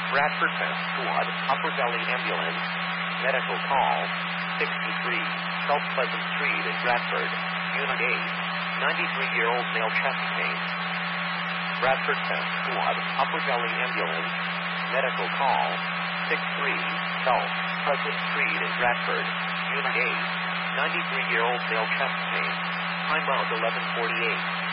Bradford Fence Squad, Upper Valley Ambulance, medical call, 63, South Pleasant Street in Bradford, Unit 8, 93-year-old male chest pain. Bradford Fence Squad, Upper Valley Ambulance, medical call, 63, South Pleasant Street in Bradford, Unit 8, 93-year-old male chest pain. Time out 11:48.